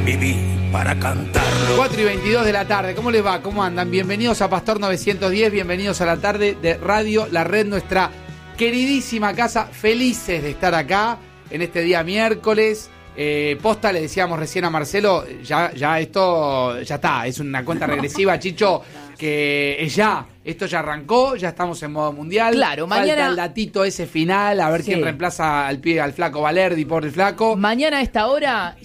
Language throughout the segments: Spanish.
viví para cantarlo. 4:22 de la tarde, ¿cómo les va? ¿Cómo andan? Bienvenidos a Pastor 910, bienvenidos a la tarde de Radio La Red, nuestra queridísima casa. Felices de estar acá en este día miércoles. Posta, le decíamos recién a Marcelo, ya esto ya está, es una cuenta regresiva, Chicho, que esto ya arrancó, ya estamos en modo mundial. Claro, mañana falta el datito ese final, a ver quién reemplaza al flaco Valerdi, por el flaco. Mañana a esta hora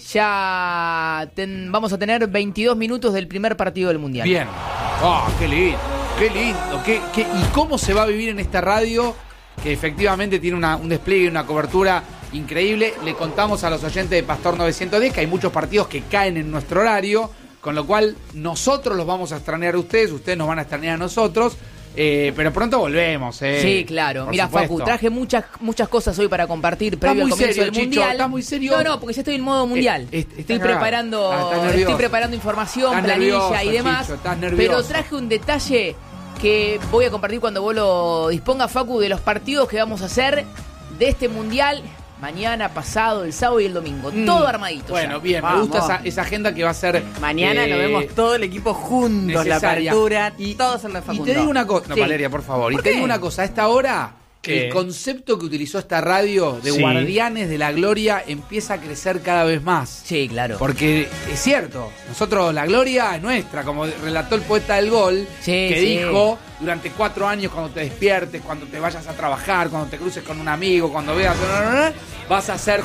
ya vamos a tener 22 minutos del primer partido del mundial. Bien. Oh, qué lindo, qué lindo. ¿Y cómo se va a vivir en esta radio? Que efectivamente tiene un despliegue y una cobertura increíble. Le contamos a los oyentes de Pastor 910 que hay muchos partidos que caen en nuestro horario, con lo cual nosotros los vamos a extrañar a ustedes nos van a extrañar a nosotros, pero pronto volvemos. Sí, claro. Mira, Facu, traje muchas cosas hoy para compartir previo al comienzo del mundial. ¿Estás muy serio? No, porque ya estoy en modo mundial. Estoy preparando información, planilla y demás. Pero traje un detalle que voy a compartir cuando vos lo dispongas, Facu, de los partidos que vamos a hacer de este mundial mañana, pasado, el sábado y el domingo. Todo armadito. Bueno, ya. bien, Vamos. me gusta esa agenda que va a ser. Mañana nos vemos todo el equipo juntos, necesaria. La apertura, y todos en la Facundo. Y te digo una cosa, no, Valeria, por favor. Y te digo una cosa, a esta hora, el concepto que utilizó esta radio de Guardianes de la Gloria empieza a crecer cada vez más. Sí, claro. Porque es cierto, nosotros la gloria es nuestra, como relató el poeta del gol, dijo, durante 4 años cuando te despiertes, cuando te vayas a trabajar, cuando te cruces con un amigo, cuando veas, vas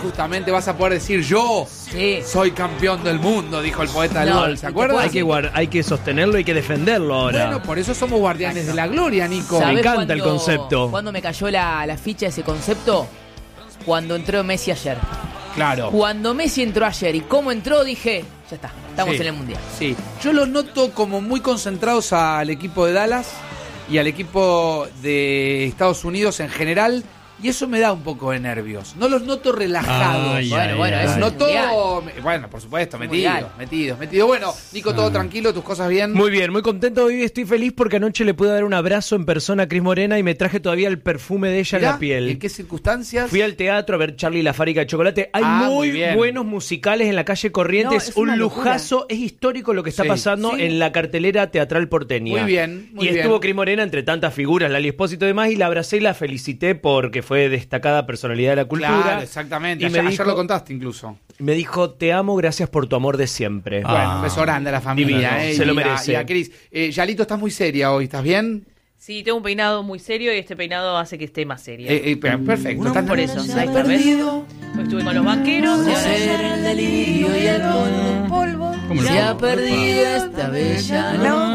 a poder decir yo soy campeón del mundo, dijo el poeta del gol, ¿se acuerdan? Hay que sostenerlo, hay que defenderlo ahora. Bueno, por eso somos guardianes de la gloria, Nico. Me encanta el concepto. ¿Cuándo me cayó la ficha de ese concepto? Cuando entró Messi ayer. Claro. Cuando Messi entró ayer y cómo entró, dije, ya está, estamos en el mundial. Sí, yo los noto como muy concentrados al equipo de Dallas y al equipo de Estados Unidos en general, y eso me da un poco de nervios. No los noto relajados. Bueno, por supuesto, metidos. Bueno, Nico, todo tranquilo, tus cosas bien. Muy bien, muy contento. Hoy estoy feliz porque anoche le pude dar un abrazo en persona a Cris Morena y me traje todavía el perfume de ella en la piel. ¿En qué circunstancias? Fui al teatro a ver Charlie y la fábrica de chocolate. Hay muy buenos musicales en la calle Corrientes. Es un lujazo. Es histórico lo que está pasando en la cartelera teatral porteña. Muy bien. Y estuvo Cris Morena entre tantas figuras, Lali Espósito y demás, y la abracé y la felicité porque fue destacada personalidad de la cultura. Claro, exactamente. Y ayer lo contaste incluso. Me dijo, te amo, gracias por tu amor de siempre. Bueno, un beso grande a la familia. Se lo merece. Y a Cris. Yalito, estás muy seria hoy, ¿estás bien? Sí, tengo un peinado muy serio y este peinado hace que esté más seria. Perfecto. Estás por eso. Ahí está, ¿ves? Estuve con los banqueros. El delirio y el polvo. Se ha perdido esta bella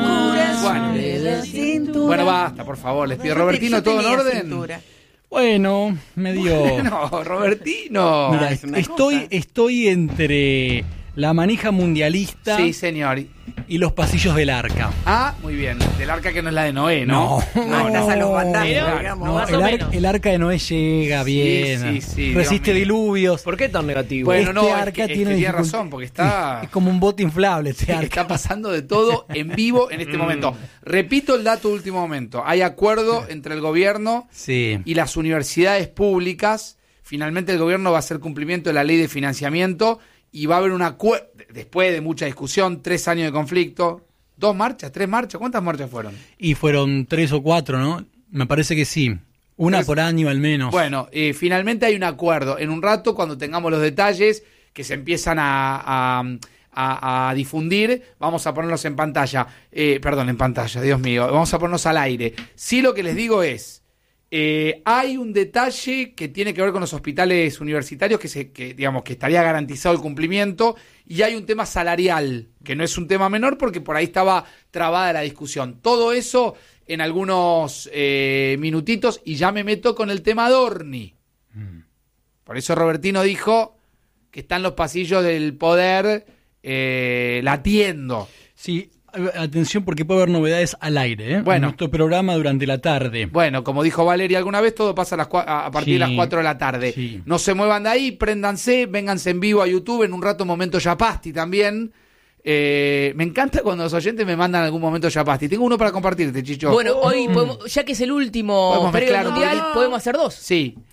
locura. Bueno, basta, por favor, les pido. Robertino, ¿todo en orden? Bueno, medio. Bueno, Robertino. Mira, estoy entre la manija mundialista. Sí, señor. Y los pasillos del arca. Ah, muy bien. Del arca que no es la de Noé, ¿no? No, estás a los bandazos, digamos. No, el arca de Noé llega bien. Sí, resiste diluvios. ¿Por qué tan negativo? Bueno, arca tiene razón, porque está. Es como un bote inflable este arca. Está pasando de todo en vivo en este momento. Repito el dato de último momento. Hay acuerdo entre el gobierno y las universidades públicas. Finalmente el gobierno va a hacer cumplimiento de la ley de financiamiento. Y va a haber un acuerdo, después de mucha discusión, 3 años de conflicto, 2 marchas, 3 marchas, ¿cuántas marchas fueron? Y fueron 3 o 4, ¿no? Me parece que sí, una por año al menos. Bueno, finalmente hay un acuerdo. En un rato, cuando tengamos los detalles que se empiezan a difundir, vamos a ponerlos en pantalla. En pantalla, Dios mío, vamos a ponernos al aire. Sí, lo que les digo es, hay un detalle que tiene que ver con los hospitales universitarios que estaría garantizado el cumplimiento, y hay un tema salarial que no es un tema menor porque por ahí estaba trabada la discusión. Todo eso en algunos minutitos, y ya me meto con el tema Dorni. Por eso Robertino dijo que está en los pasillos del poder latiendo. Sí. Atención, porque puede haber novedades al aire, Bueno, en nuestro programa durante la tarde. Bueno, como dijo Valeria alguna vez, todo pasa a partir de las 4 de la tarde. Sí. No se muevan de ahí, préndanse, vénganse en vivo a YouTube, en un rato Momento Yapasti también. Me encanta cuando los oyentes me mandan algún momento Yapasti. Tengo uno para compartirte, Chicho. Bueno, hoy, ya que es el último periodo mundial, podemos hacer 2. Sí.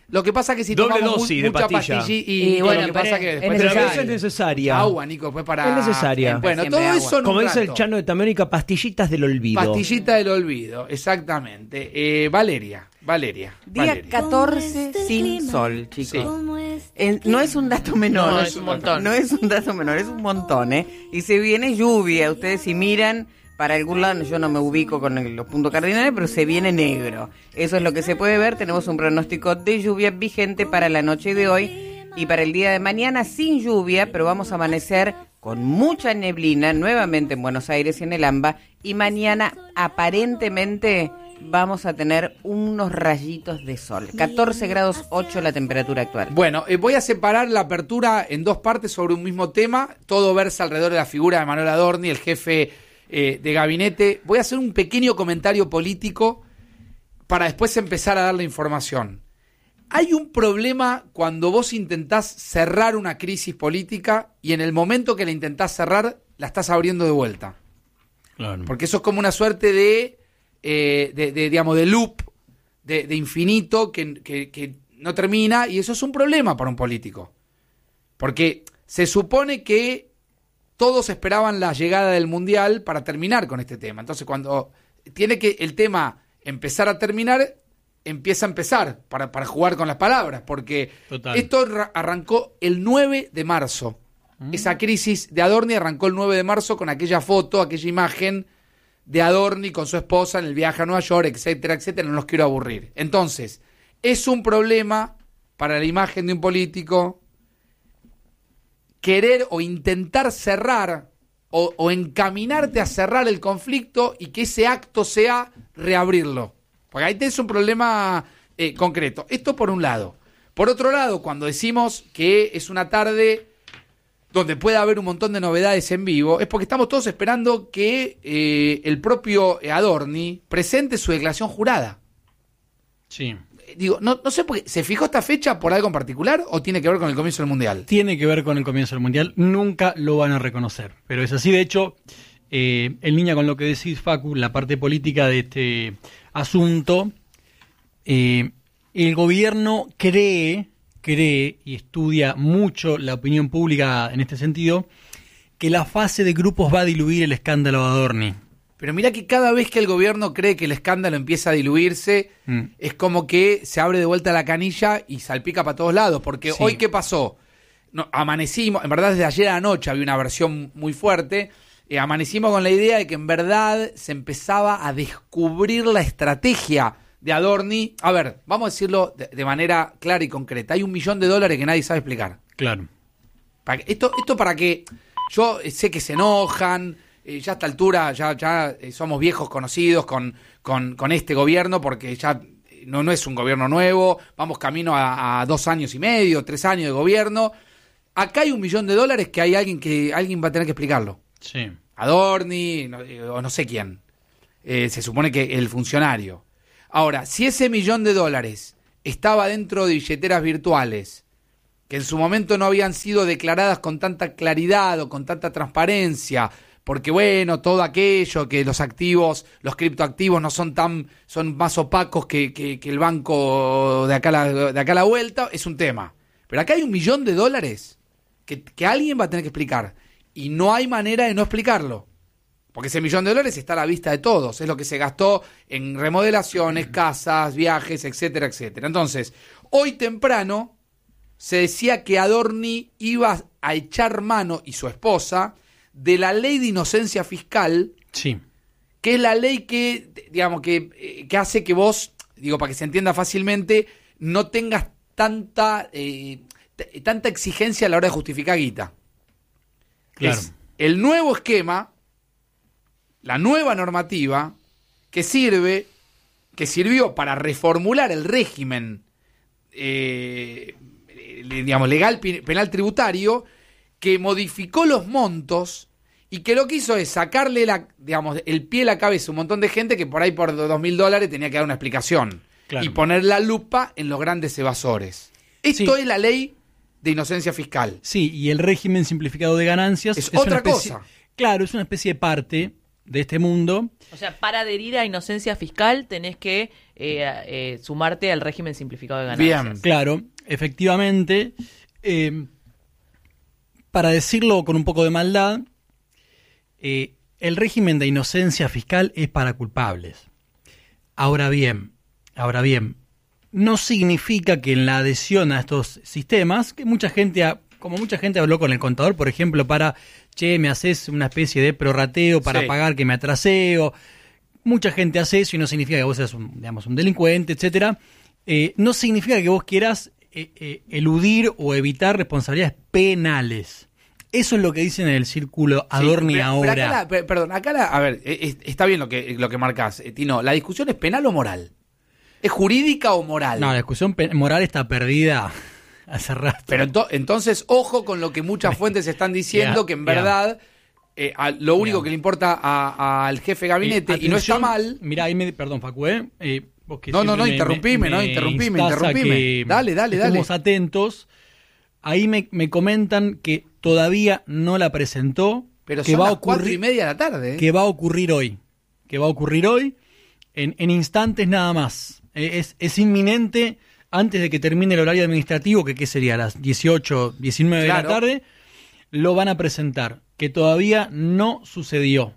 Lo que pasa es que si doble tomamos dosis mucha de pastilla y bueno, lo que pasa es que después pero eso es necesaria. Agua, Nico, después para... Es necesaria. Bueno, todo eso como dice el Chano de Tamérica, pastillitas del olvido. Pastillita del olvido, exactamente. Valeria. Día 14 sin sol, chicos. Sí. No es un dato menor. No, es un montón. No es un dato menor, es un montón, Y se viene lluvia. Ustedes si miran para algún lado, yo no me ubico con los puntos cardinales, pero se viene negro. Eso es lo que se puede ver. Tenemos un pronóstico de lluvia vigente para la noche de hoy y para el día de mañana sin lluvia, pero vamos a amanecer con mucha neblina nuevamente en Buenos Aires y en el AMBA, y mañana aparentemente vamos a tener unos rayitos de sol. 14 grados 8 la temperatura actual. Bueno, voy a separar la apertura en dos partes sobre un mismo tema. Todo versa alrededor de la figura de Manuel Adorni, el jefe de gabinete. Voy a hacer un pequeño comentario político para después empezar a dar la información. Hay un problema cuando vos intentás cerrar una crisis política y en el momento que la intentás cerrar, la estás abriendo de vuelta. Claro. Porque eso es como una suerte de loop, de infinito que no termina, y eso es un problema para un político. Porque se supone que todos esperaban la llegada del Mundial para terminar con este tema. Entonces, cuando tiene que el tema empezar a terminar, empieza a empezar para jugar con las palabras. Porque esto arrancó el 9 de marzo. Esa crisis de Adorni arrancó el 9 de marzo con aquella foto, aquella imagen de Adorni con su esposa en el viaje a Nueva York, etcétera, etcétera. No los quiero aburrir. Entonces, es un problema para la imagen de un político querer o intentar cerrar o encaminarte a cerrar el conflicto y que ese acto sea reabrirlo. Porque ahí tenés un problema concreto. Esto por un lado. Por otro lado, cuando decimos que es una tarde donde puede haber un montón de novedades en vivo, es porque estamos todos esperando que el propio Adorni presente su declaración jurada. Sí. Digo, no sé, porque ¿se fijó esta fecha por algo en particular o tiene que ver con el comienzo del Mundial? Tiene que ver con el comienzo del Mundial. Nunca lo van a reconocer. Pero es así. De hecho, en línea con lo que decís, Facu, la parte política de este asunto, el gobierno cree y estudia mucho la opinión pública en este sentido, que la fase de grupos va a diluir el escándalo de Adorni. Pero mira que cada vez que el gobierno cree que el escándalo empieza a diluirse, es como que se abre de vuelta la canilla y salpica para todos lados. Porque hoy, ¿qué pasó? Amanecimos, en verdad desde ayer a la noche había una versión muy fuerte, amanecimos con la idea de que en verdad se empezaba a descubrir la estrategia de Adorni. A ver, vamos a decirlo de manera clara y concreta. Hay $1 millón que nadie sabe explicar. Claro. Esto para que... Yo sé que se enojan... ya a esta altura ya somos viejos conocidos con este gobierno, porque ya no es un gobierno nuevo, vamos camino a 2 años y medio, 3 años de gobierno. Acá hay $1 millón que hay alguien va a tener que explicarlo. Sí. Adorni o no sé quién. Se supone que el funcionario. Ahora, si ese $1 millón estaba dentro de billeteras virtuales que en su momento no habían sido declaradas con tanta claridad o con tanta transparencia, porque bueno, todo aquello que los activos, los criptoactivos no son más opacos que el banco de acá a la vuelta, es un tema. Pero acá hay $1 millón que alguien va a tener que explicar. Y no hay manera de no explicarlo. Porque ese $1 millón está a la vista de todos. Es lo que se gastó en remodelaciones, casas, viajes, etcétera, etcétera. Entonces, hoy temprano se decía que Adorni iba a echar mano, y su esposa, de la ley de inocencia fiscal, sí, que es la ley que, digamos, que hace que vos, para que se entienda fácilmente, no tengas tanta exigencia a la hora de justificar guita. Claro. Es el nuevo esquema, la nueva normativa que sirvió para reformular el régimen, legal penal tributario, que modificó los montos y que lo que hizo es sacarle el pie a la cabeza a un montón de gente que por ahí por $2.000 tenía que dar una explicación. Claro. Y poner la lupa en los grandes evasores. Esto es la ley de inocencia fiscal. Sí, y el régimen simplificado de ganancias es otra cosa. Claro, es una especie de parte de este mundo. O sea, para adherir a inocencia fiscal tenés que sumarte al régimen simplificado de ganancias. Bien, claro, efectivamente. Para decirlo con un poco de maldad, el régimen de inocencia fiscal es para culpables. Ahora bien, no significa que en la adhesión a estos sistemas, que mucha gente habló con el contador, por ejemplo, me haces una especie de prorrateo para pagar que me atrasé, mucha gente hace eso y no significa que vos seas un delincuente, etcétera. No significa que vos quieras eludir o evitar responsabilidades penales. Eso es lo que dicen en el círculo Adorni ahora. Está bien lo que marcás, Tino. ¿La discusión es penal o moral? ¿Es jurídica o moral? No, la discusión moral está perdida hace rato. Pero entonces, ojo con lo que muchas fuentes están diciendo, que en verdad lo único que le importa al jefe de gabinete, y no está mal... Mirá, perdón, Facu, interrumpime. Dale. Estemos atentos. Ahí me comentan que todavía no la presentó. Pero que son las 4:30 de la tarde. Que va a ocurrir hoy. En instantes nada más. Es inminente, antes de que termine el horario administrativo, que ¿qué sería? A las 18, 19 de la tarde, lo van a presentar. Que todavía no sucedió.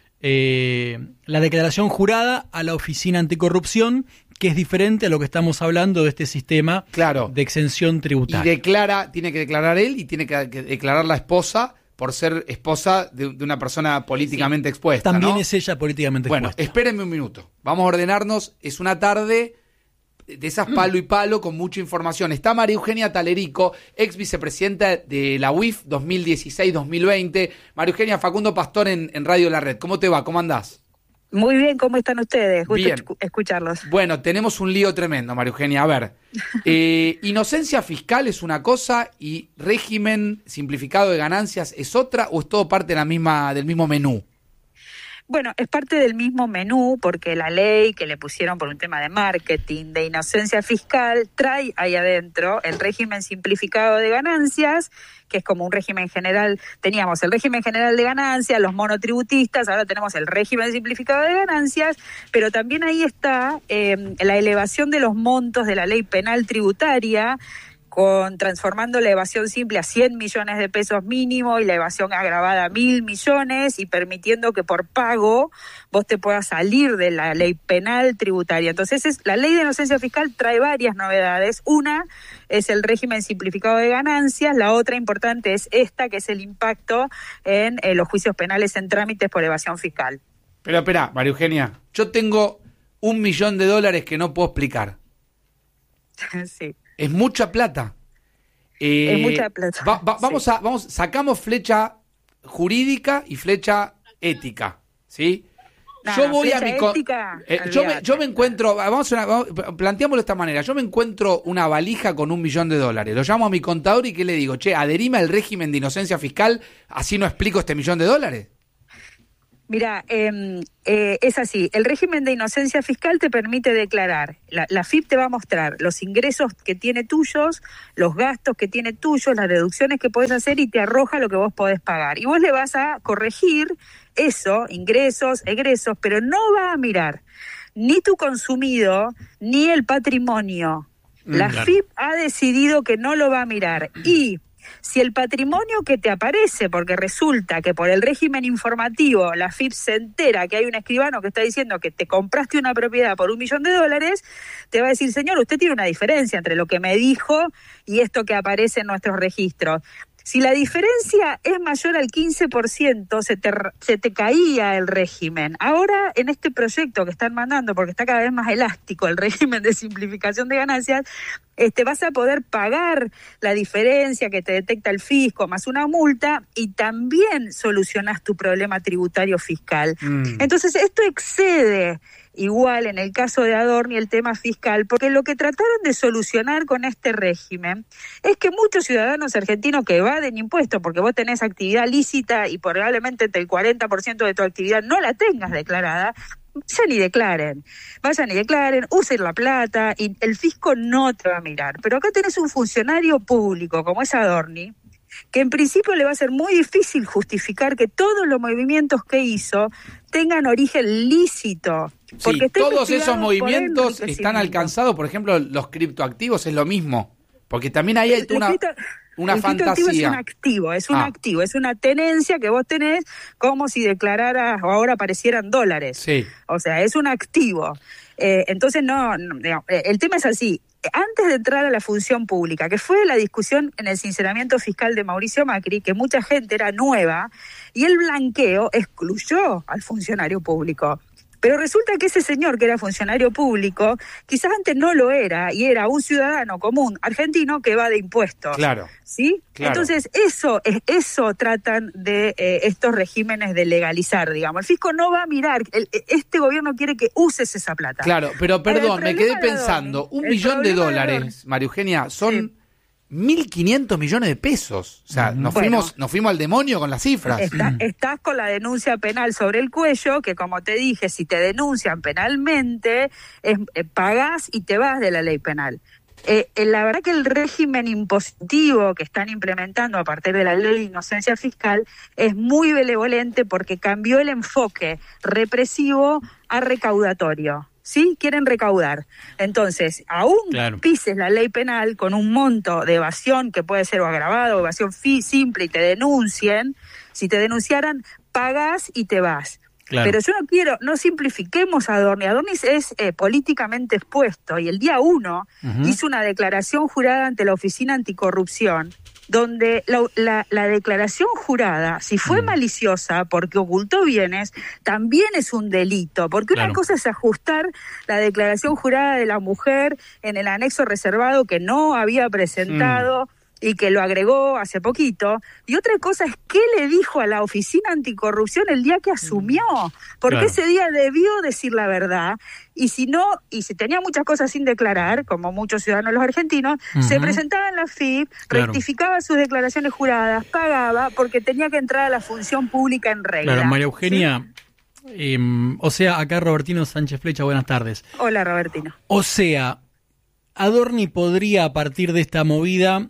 La declaración jurada a la Oficina Anticorrupción, que es diferente a lo que estamos hablando de este sistema de exención tributaria. Y tiene que declarar él y tiene que declarar la esposa por ser esposa de una persona políticamente expuesta. También ¿no? es ella políticamente expuesta. Bueno, espérenme un minuto. Vamos a ordenarnos. Es una tarde de esas palo y palo con mucha información. Está María Eugenia Talerico, ex vicepresidenta de la UIF 2016-2020. María Eugenia, Facundo Pastor en Radio La Red. ¿Cómo te va? ¿Cómo andás? Muy bien, ¿cómo están ustedes? Gusto bien. Escucharlos. Bueno, tenemos un lío tremendo, María Eugenia. A ver, inocencia fiscal es una cosa y régimen simplificado de ganancias es otra, ¿o es todo parte del mismo menú? Bueno, es parte del mismo menú porque la ley que le pusieron por un tema de marketing, de inocencia fiscal, trae ahí adentro el régimen simplificado de ganancias, que es como un régimen general. Teníamos el régimen general de ganancias, los monotributistas, ahora tenemos el régimen simplificado de ganancias, pero también ahí está la elevación de los montos de la ley penal tributaria, transformando la evasión simple a 100 millones de pesos mínimo y la evasión agravada a 1.000 millones y permitiendo que por pago vos te puedas salir de la ley penal tributaria. Entonces, la ley de inocencia fiscal trae varias novedades. Una es el régimen simplificado de ganancias, la otra importante es esta, que es el impacto en los juicios penales en trámites por evasión fiscal. Pero espera, María Eugenia, yo tengo $1 millón que no puedo explicar. Sí. Es mucha plata. Es mucha plata. Sacamos flecha jurídica y flecha ética, ¿sí? Yo voy a mi yo me encuentro, planteámoslo de esta manera, yo me encuentro una valija con $1 millón, lo llamo a mi contador y ¿qué le digo? Adherime al régimen de inocencia fiscal, así no explico este $1 millón. Mira, es así. El régimen de inocencia fiscal te permite declarar. La FIP te va a mostrar los ingresos que tiene tuyos, los gastos que tiene tuyos, las deducciones que podés hacer y te arroja lo que vos podés pagar. Y vos le vas a corregir eso, ingresos, egresos, pero no va a mirar ni tu consumido ni el patrimonio. La FIP ha decidido que no lo va a mirar. Y si el patrimonio que te aparece, porque resulta que por el régimen informativo la FIP se entera que hay un escribano que está diciendo que te compraste una propiedad por $1 millón, te va a decir, señor, usted tiene una diferencia entre lo que me dijo y esto que aparece en nuestros registros. Si la diferencia es mayor al 15%, se te caía el régimen. Ahora, en este proyecto que están mandando, porque está cada vez más elástico el régimen de simplificación de ganancias, vas a poder pagar la diferencia que te detecta el fisco más una multa y también solucionás tu problema tributario fiscal. Entonces, esto excede igual en el caso de Adorni el tema fiscal, porque lo que trataron de solucionar con este régimen es que muchos ciudadanos argentinos que evaden impuestos, porque vos tenés actividad lícita y probablemente el 40% de tu actividad no la tengas declarada, vayan y declaren, usen la plata y el fisco no te va a mirar. Pero acá tenés un funcionario público como es Adorni, que en principio le va a ser muy difícil justificar que todos los movimientos que hizo tengan origen lícito. Sí, todos esos movimientos están alcanzados, por ejemplo, los criptoactivos es lo mismo, porque también ahí hay una fantasía. Es un activo, es una tenencia que vos tenés como si declararas o ahora aparecieran dólares. Sí. O sea, es un activo. Entonces, el tema es así. Antes de entrar a la función pública, que fue la discusión en el sinceramiento fiscal de Mauricio Macri, que mucha gente era nueva, y el blanqueo excluyó al funcionario público. Pero resulta que ese señor que era funcionario público, quizás antes no lo era, y era un ciudadano común argentino que va de impuestos. Claro. ¿Sí? Claro. Entonces, eso tratan de estos regímenes de legalizar, digamos. El fisco no va a mirar, este gobierno quiere que uses esa plata. Claro, pero perdón, me quedé pensando, $1 millón de dólares, María Eugenia, son 1.500 millones de pesos. O sea, nos fuimos al demonio con las cifras. Estás con la denuncia penal sobre el cuello, que como te dije, si te denuncian penalmente, pagás y te vas de la ley penal. La verdad que el régimen impositivo que están implementando a partir de la ley de inocencia fiscal es muy benevolente porque cambió el enfoque represivo a recaudatorio. ¿Sí? Quieren recaudar. Entonces, aún pises la ley penal con un monto de evasión que puede ser o agravado, o evasión simple y te denuncien, si te denunciaran, pagás y te vas. Claro. Pero yo no simplifiquemos a Adorni. Adorni es políticamente expuesto y el día 1 hizo una declaración jurada ante la Oficina Anticorrupción, donde la declaración jurada, si fue maliciosa porque ocultó bienes, también es un delito, porque una cosa es ajustar la declaración jurada de la mujer en el anexo reservado que no había presentado y que lo agregó hace poquito, y otra cosa es qué le dijo a la Oficina Anticorrupción el día que asumió, porque ese día debió decir la verdad, y si tenía muchas cosas sin declarar, como muchos ciudadanos los argentinos, se presentaba en la FIP, rectificaba sus declaraciones juradas, pagaba, porque tenía que entrar a la función pública en regla. Claro, María Eugenia, acá Robertino Sánchez Flecha, buenas tardes. Hola, Robertino. O sea, Adorni podría, a partir de esta movida,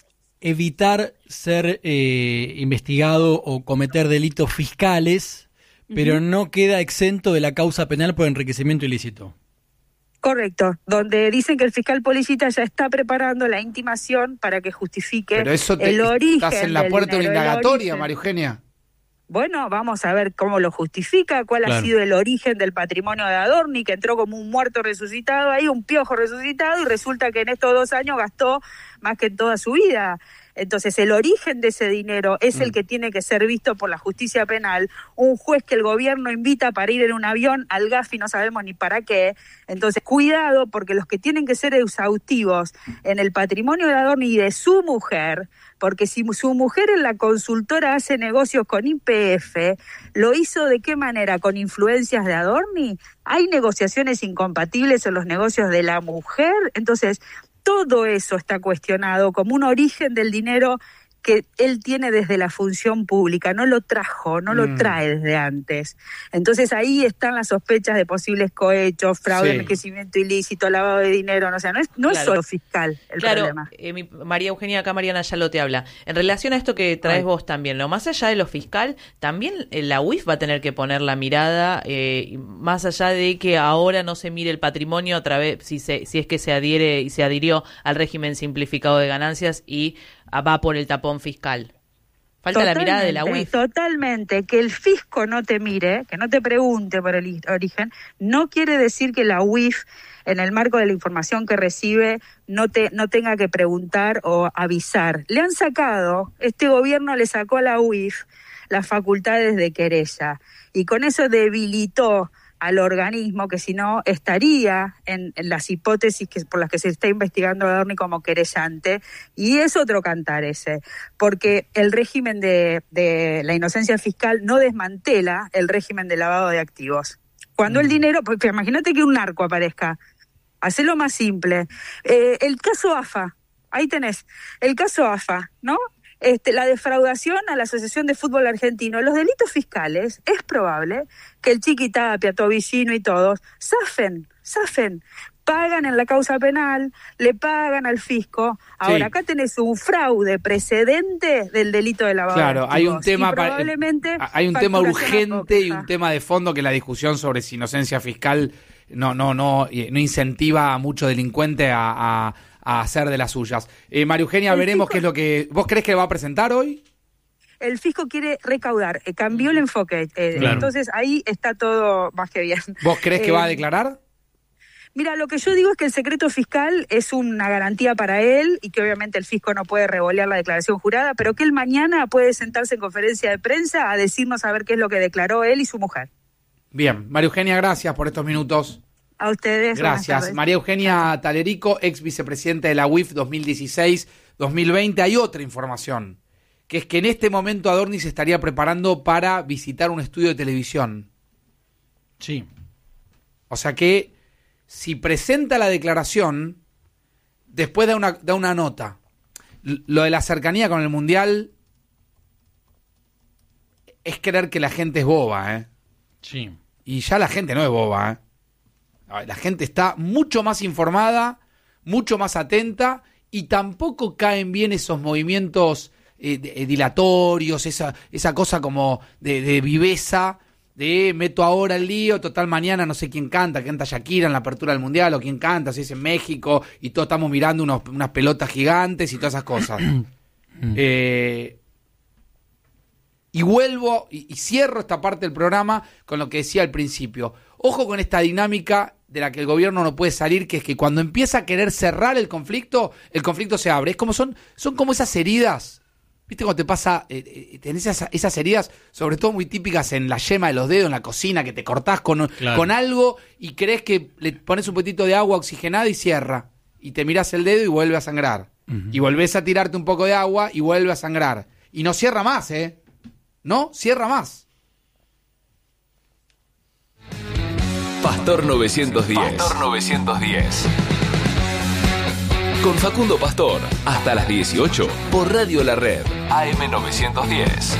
evitar ser investigado o cometer delitos fiscales, pero no queda exento de la causa penal por enriquecimiento ilícito. Correcto, donde dicen que el fiscal Policita ya está preparando la intimación para que justifique el origen. Estás en la puerta de una indagatoria, María Eugenia. Bueno, vamos a ver cómo lo justifica, cuál ha sido el origen del patrimonio de Adorni, que entró como un muerto resucitado ahí, un piojo resucitado, y resulta que en estos 2 años gastó más que en toda su vida. Entonces, el origen de ese dinero es el que tiene que ser visto por la justicia penal. Un juez que el gobierno invita para ir en un avión al Gafi, no sabemos ni para qué. Entonces, cuidado, porque los que tienen que ser exhaustivos en el patrimonio de Adorni y de su mujer, porque si su mujer en la consultora hace negocios con YPF, ¿lo hizo de qué manera? ¿Con influencias de Adorni? ¿Hay negociaciones incompatibles en los negocios de la mujer? Entonces, todo eso está cuestionado como un origen del dinero que él tiene desde la función pública, no lo trae desde antes. Entonces ahí están las sospechas de posibles cohechos, fraude, enriquecimiento ilícito, lavado de dinero, no es solo fiscal el problema. María Eugenia, acá Mariana Yalo te habla. En relación a esto que traes vos también, ¿no? Más allá de lo fiscal, también la UIF va a tener que poner la mirada, más allá de que ahora no se mire el patrimonio a través, si es que se adhiere y se adhirió al régimen simplificado de ganancias y va por el tapón fiscal. Falta la mirada de la UIF. Totalmente. Que el fisco no te mire, que no te pregunte por el origen, no quiere decir que la UIF, en el marco de la información que recibe, no tenga que preguntar o avisar. Le han sacado, este gobierno le sacó a la UIF las facultades de querella, y con eso debilitó al organismo que si no estaría en las hipótesis por las que se está investigando a Adorni como querellante, y es otro cantar ese, porque el régimen de la inocencia fiscal no desmantela el régimen de lavado de activos. Cuando el dinero, porque imagínate que un narco aparezca, hacelo más simple. El caso AFA, ahí tenés, el caso AFA, ¿no? La defraudación a la Asociación de Fútbol Argentino, los delitos fiscales, es probable que el Chiqui Tapia, Tobillino y todos zafen. pagan en la causa penal, le pagan al fisco. Ahora, acá tenés un fraude precedente del delito de lavado. Claro, hay un tema hay un tema urgente y un tema de fondo, que es la discusión sobre si inocencia fiscal no incentiva a mucho delincuente a hacer de las suyas. María Eugenia, veremos qué es lo que... ¿Vos crees que va a presentar hoy? El fisco quiere recaudar, cambió el enfoque, entonces ahí está todo más que bien. ¿Vos crees que va a declarar? Mira, lo que yo digo es que el secreto fiscal es una garantía para él y que obviamente el fisco no puede revolear la declaración jurada, pero que él mañana puede sentarse en conferencia de prensa a decirnos a ver qué es lo que declaró él y su mujer. Bien, María Eugenia, gracias por estos minutos. A ustedes. Gracias. María Eugenia Talerico, ex vicepresidenta de la UIF 2016-2020. Hay otra información, que es que en este momento Adorni se estaría preparando para visitar un estudio de televisión. Sí. O sea que si presenta la declaración, después da una nota. Lo de la cercanía con el Mundial es creer que la gente es boba, ¿eh? Sí. Y ya la gente no es boba, ¿eh? La gente está mucho más informada, mucho más atenta, y tampoco caen bien esos movimientos dilatorios, esa cosa como de viveza, de meto ahora el lío, total mañana no sé quién canta Shakira en la apertura del Mundial, o quién canta, si es en México, y todos estamos mirando unas pelotas gigantes y todas esas cosas. Y vuelvo y cierro esta parte del programa con lo que decía al principio. Ojo con esta dinámica de la que el gobierno no puede salir, que es que cuando empieza a querer cerrar el conflicto se abre. Es como son como esas heridas. ¿Viste cuando te pasa, tenés esas heridas, sobre todo muy típicas en la yema de los dedos, en la cocina, que te cortás con algo y crees que le pones un poquitito de agua oxigenada y cierra? Y te mirás el dedo y vuelve a sangrar. Uh-huh. Y volvés a tirarte un poco de agua y vuelve a sangrar. Y no cierra más, ¿eh? No cierra más. Pastor 910. Pastor 910. Con Facundo Pastor, hasta las 18, por Radio La Red, AM 910.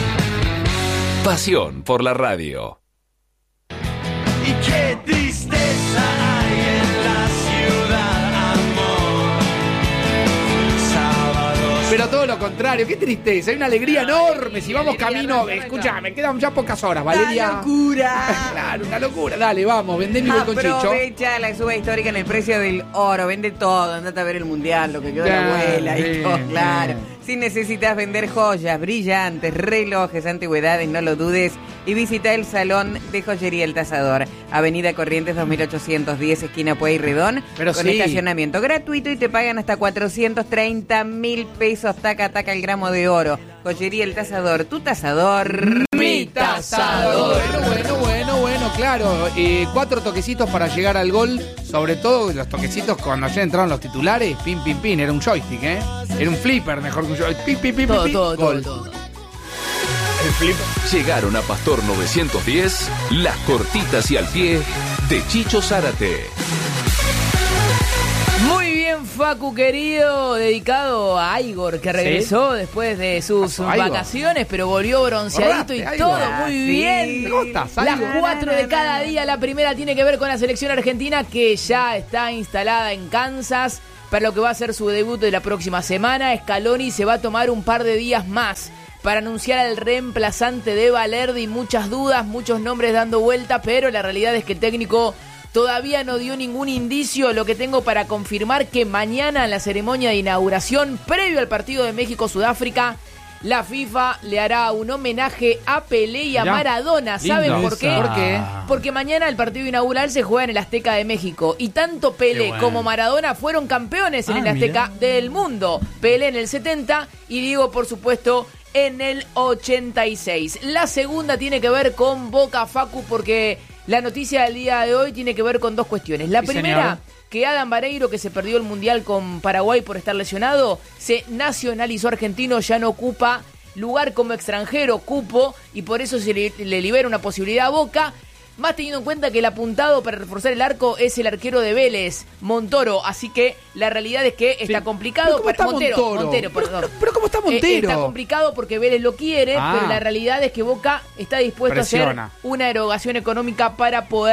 Pasión por la radio. Y qué tristeza hay en la ciudad, amor. Sábados. Pero todo lo contrario, qué tristeza, hay una alegría enorme. Si vamos camino, escucha, me quedan ya pocas horas, Valeria. ¡Una locura! Claro, una locura. Dale, vamos, vendé mi con Chicho. Aprovecha la suba histórica en el precio del oro, vende todo, andate a ver el Mundial, lo que quedó de la abuela y todo, claro. Si necesitas vender joyas, brillantes, relojes, antigüedades, no lo dudes y visita el Salón de Joyería El Tasador, Avenida Corrientes 2810, esquina Pueyrredón, con estacionamiento gratuito y te pagan hasta 430.000 pesos, taca el gramo de oro. Joyería El Tasador, tu tasador, mi tasador. Bueno, claro. 4 toquecitos para llegar al gol, sobre todo los toquecitos cuando ayer entraron los titulares, pin, era un joystick, ¿eh? Era un flipper, mejor que un joystick. Todo. El flipper. Llegaron a Pastor 910, las cortitas y al pie de Chicho Zárate. Muy bien, Facu querido, dedicado a Igor, que regresó después de sus vacaciones, pero volvió bronceadito y todo muy bien. ¿Cómo estás, Las 4 de cada día, la primera tiene que ver con la selección argentina, que ya está instalada en Kansas para lo que va a ser su debut de la próxima semana. Scaloni se va a tomar un par de días más para anunciar al reemplazante de Valverde, y muchas dudas, muchos nombres dando vuelta, pero la realidad es que el técnico todavía no dio ningún indicio. Lo que tengo para confirmar que mañana en la ceremonia de inauguración, previo al partido de México-Sudáfrica, la FIFA le hará un homenaje a Pelé y a Maradona. ¿Saben por qué? ¿Por qué? Porque mañana el partido inaugural se juega en el Azteca de México. Y tanto Pelé como Maradona fueron campeones en el Azteca del mundo. Pelé en el 70 y Diego, por supuesto, en el 86. La segunda tiene que ver con Boca, Facu, porque la noticia del día de hoy tiene que ver con dos cuestiones. La primera, que Adam Vareiro, que se perdió el Mundial con Paraguay por estar lesionado, se nacionalizó argentino, ya no ocupa lugar como extranjero, cupo, y por eso se le libera una posibilidad a Boca, más teniendo en cuenta que el apuntado para reforzar el arco es el arquero de Vélez, Montoro, así que la realidad es que está complicado. ¿Pero cómo está Montero, perdón. ¿Pero cómo está Montero? Está complicado porque Vélez lo quiere, pero la realidad es que Boca está dispuesto a hacer una erogación económica para poder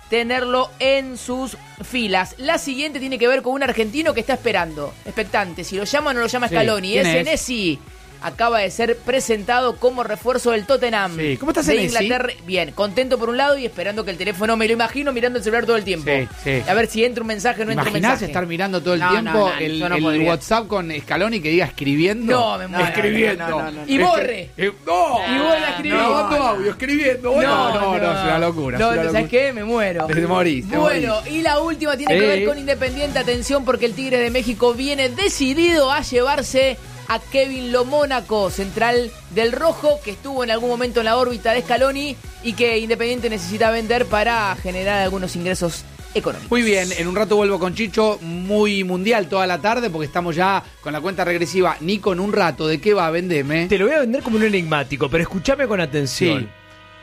tenerlo en sus filas. La siguiente tiene que ver con un argentino que está esperando, expectante, si lo llama o no lo llama Scaloni. Senesi acaba de ser presentado como refuerzo del Tottenham. Sí. ¿Cómo estás, de Senesi? Inglaterra? Bien, contento por un lado y esperando que el teléfono, me lo imagino mirando el celular todo el tiempo. Sí. A ver si entra un mensaje o no entra un mensaje. ¿Imaginás estar mirando todo el tiempo el WhatsApp con Scaloni que diga escribiendo? No, me muero. Escribiendo. No. Y borre. No. Y vuelve a escribir. Grabando audio, escribiendo. No, es una locura. No, ¿sabes qué? Me muero. Te morís. Bueno, y la última tiene que ver con Independiente. Atención, porque el Tigre de México viene decidido a llevarse a Kevin Lomónaco, central del Rojo, que estuvo en algún momento en la órbita de Scaloni y que Independiente necesita vender para generar algunos ingresos económicos. Muy bien, en un rato vuelvo con Chicho, muy mundial toda la tarde, porque estamos ya con la cuenta regresiva. Nico, en un rato, ¿de qué va a venderme? Te lo voy a vender como un enigmático, pero escúchame con atención. Sí.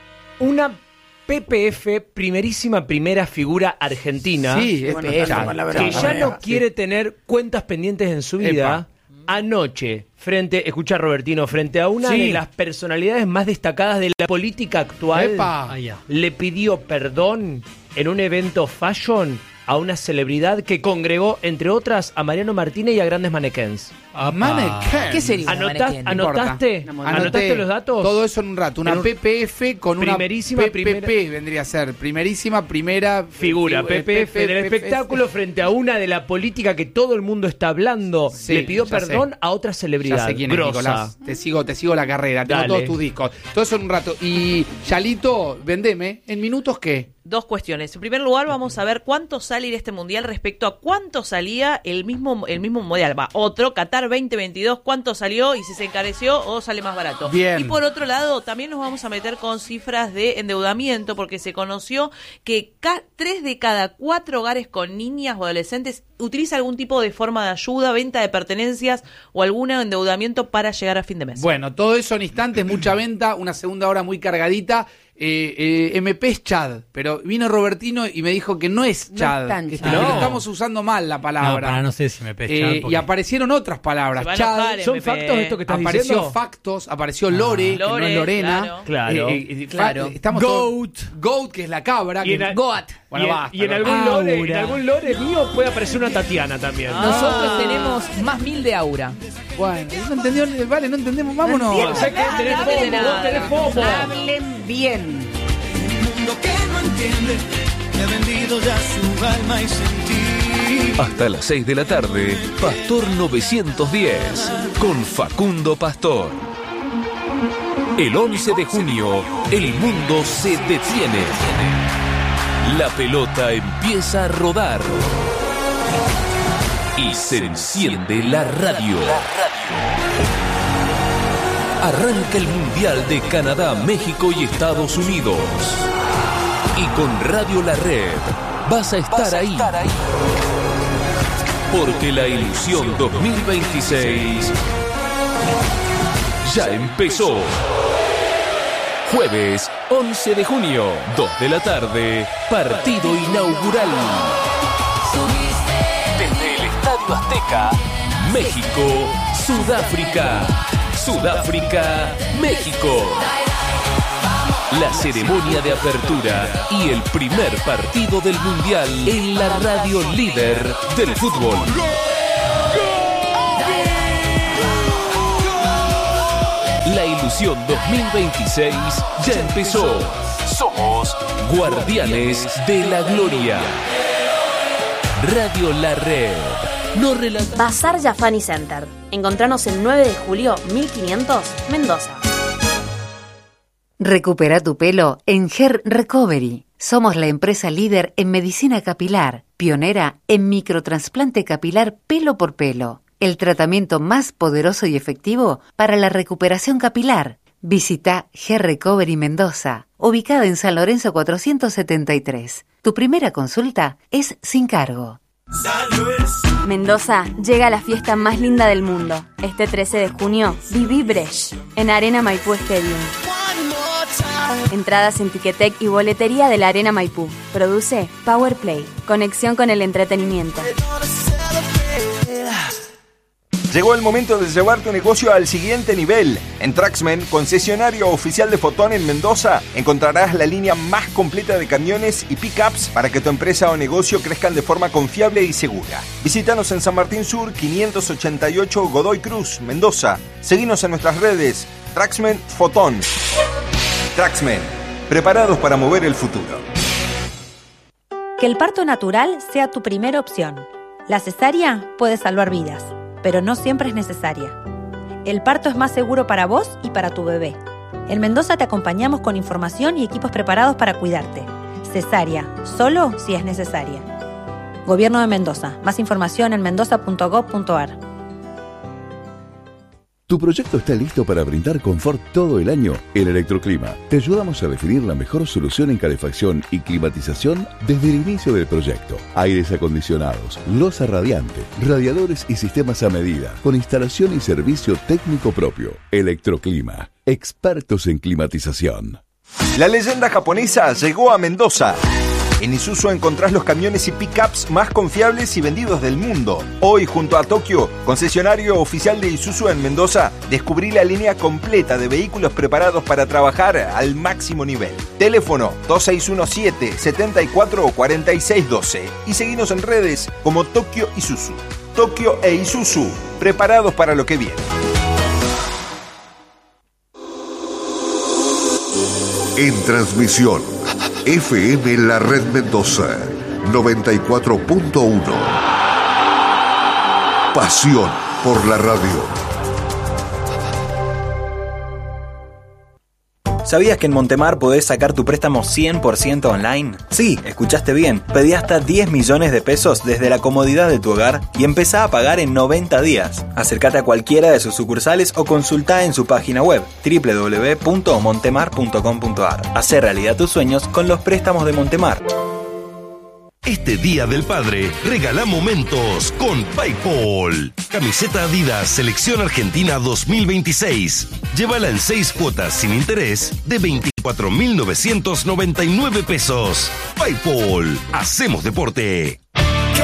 Una PPF, primera figura argentina, Sí, que ya no quiere tener cuentas pendientes en su vida. Anoche, escucha Robertino, frente a una de las personalidades más destacadas de la política actual, le pidió perdón en un evento fashion a una celebridad que congregó, entre otras, a Mariano Martínez y a grandes mannequins. ¿Qué sería un mannequin? ¿Anotaste los datos? Todo eso en un rato. Una PPF con primerísima una PPP vendría a ser. Primera figura, PPF del espectáculo frente a una de la política que todo el mundo está hablando. Sí, le pidió perdón a otra celebridad. Ya sé quién es, Nicolás. Te sigo la carrera. Tengo todos tus discos. Todo eso en un rato. Y, Yalito, vendeme. ¿En minutos qué? Dos cuestiones. En primer lugar, vamos a ver cuánto sale este mundial respecto a cuánto salía el mismo mundial. Otro, Qatar 2022, cuánto salió y si se encareció o sale más barato. Bien. Y por otro lado, también nos vamos a meter con cifras de endeudamiento, porque se conoció que 3 de cada 4 hogares con niñas o adolescentes utiliza algún tipo de forma de ayuda, venta de pertenencias o algún endeudamiento para llegar a fin de mes. Bueno, todo eso en instantes, mucha venta, una segunda hora muy cargadita. MP es Chad, pero vino Robertino y me dijo que no es Chad, que estamos usando mal la palabra. No sé si MP es Chad. Y aparecieron otras palabras. Chad, ¿son factos esto que estás apareció diciendo? Factos, apareció Lore, que no es Lorena. Claro. Estamos Goat, que es la cabra. Goat. Bueno, basta, y en algún lore mío puede aparecer una Tatiana también. Nosotros tenemos más 1000 de aura. Bueno, no entendió, vale, no entendemos, vámonos. Hablen bien. Un mundo que no entiende, que ha vendido ya su alma y sentir. Hasta las 6 de la tarde, Pastor 910, con Facundo Pastor. El 11 de junio, el mundo se detiene. La pelota empieza a rodar. Y se enciende la radio. Arranca el Mundial de Canadá, México y Estados Unidos. Y con Radio La Red vas a estar ahí. Porque la ilusión 2026 ya empezó. Jueves 11 de junio, 2 de la tarde, partido inaugural. Desde el Estadio Azteca, México, Sudáfrica. Sudáfrica, México. La ceremonia de apertura y el primer partido del Mundial en la radio líder del fútbol. La ilusión 2026 ya empezó. Somos Guardianes de la Gloria. Radio La Red. Bazar Jafani Center. Encontranos el 9 de julio 1500, Mendoza. Recupera tu pelo en Hair Recovery. Somos la empresa líder en medicina capilar, pionera en microtrasplante capilar pelo por pelo. El tratamiento más poderoso y efectivo para la recuperación capilar. Visita Hair Recovery Mendoza, ubicada en San Lorenzo 473. Tu primera consulta es sin cargo. Mendoza llega a la fiesta más linda del mundo. Este 13 de junio, viví Brecht, en Arena Maipú Stadium. Entradas en Ticketek y boletería de la Arena Maipú. Produce Powerplay, conexión con el entretenimiento. Llegó el momento de llevar tu negocio al siguiente nivel. En Traxmen, concesionario oficial de Fotón en Mendoza, encontrarás la línea más completa de camiones y pickups para que tu empresa o negocio crezcan de forma confiable y segura. Visítanos en San Martín Sur, 588 Godoy Cruz, Mendoza. Seguinos en nuestras redes. Traxmen Fotón. Traxmen, preparados para mover el futuro. Que el parto natural sea tu primera opción. La cesárea puede salvar vidas, pero no siempre es necesaria. El parto es más seguro para vos y para tu bebé. En Mendoza te acompañamos con información y equipos preparados para cuidarte. Cesárea, solo si es necesaria. Gobierno de Mendoza. Más información en mendoza.gov.ar. ¿Tu proyecto está listo para brindar confort todo el año? En Electroclima te ayudamos a definir la mejor solución en calefacción y climatización desde el inicio del proyecto. Aires acondicionados, losa radiante, radiadores y sistemas a medida, con instalación y servicio técnico propio. Electroclima, expertos en climatización. La leyenda japonesa llegó a Mendoza. En Isuzu encontrás los camiones y pickups más confiables y vendidos del mundo. Hoy, junto a Tokio, concesionario oficial de Isuzu en Mendoza, descubrí la línea completa de vehículos preparados para trabajar al máximo nivel. Teléfono 2617-744612 y seguinos en redes como Tokio Isuzu. Tokio e Isuzu, preparados para lo que viene. En transmisión, FM La Red Mendoza, 94.1. Pasión por la radio. ¿Sabías que en Montemar podés sacar tu préstamo 100% online? Sí, escuchaste bien. Pedí hasta 10 millones de pesos desde la comodidad de tu hogar y empezá a pagar en 90 días. Acércate a cualquiera de sus sucursales o consultá en su página web www.montemar.com.ar. Hacé realidad tus sueños con los préstamos de Montemar. Este Día del Padre, regala momentos con PayPal. Camiseta Adidas Selección Argentina 2026. Llévala en 6 cuotas sin interés de 24.999 pesos. PayPal, hacemos deporte.